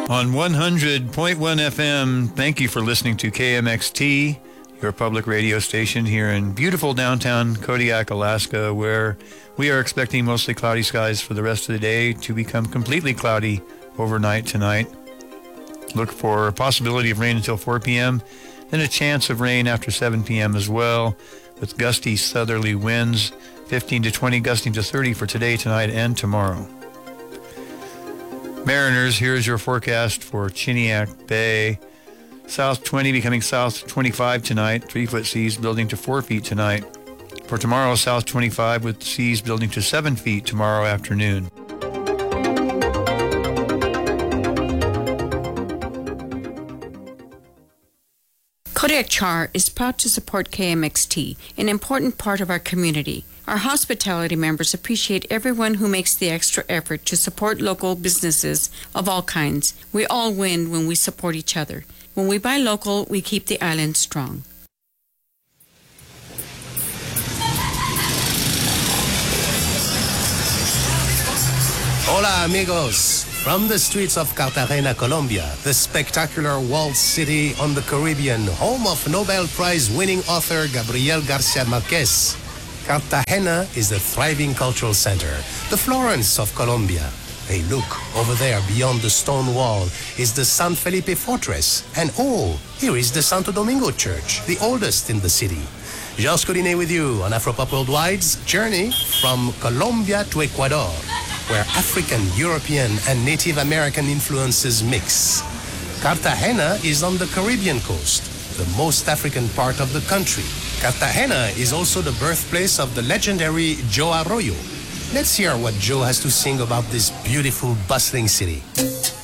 On 100.1 FM, thank you for listening to KMXT, your public radio station here in beautiful downtown Kodiak, Alaska, where we are expecting mostly cloudy skies for the rest of the day to become completely cloudy overnight tonight. Look for a possibility of rain until 4 p.m., then a chance of rain after 7 p.m. as well, with gusty southerly winds, 15 to 20, gusting to 30 for today, tonight, and tomorrow. Mariners, here's your forecast for Chiniak Bay. South 20 becoming south 25 tonight, 3-foot seas building to 4 feet tonight. For tomorrow, south 25 with seas building to 7 feet tomorrow afternoon. Kodiak Char is proud to support KMXT, an important part of our community. Our hospitality members appreciate everyone who makes the extra effort to support local businesses of all kinds. We all win when we support each other. When we buy local, we keep the island strong. Hola, amigos. From the streets of Cartagena, Colombia, the spectacular walled city on the Caribbean, home of Nobel Prize-winning author Gabriel Garcia Marquez, Cartagena is a thriving cultural center, the Florence of Colombia. Hey, look, over there beyond the stone wall is the San Felipe Fortress. And oh, here is the Santo Domingo Church, the oldest in the city. Georges Collinet with you on Afropop Worldwide's journey from Colombia to Ecuador, where African, European, and Native American influences mix. Cartagena is on the Caribbean coast, the most African part of the country. Cartagena is also the birthplace of the legendary Joe Arroyo. Let's hear what Joe has to sing about this beautiful, bustling city.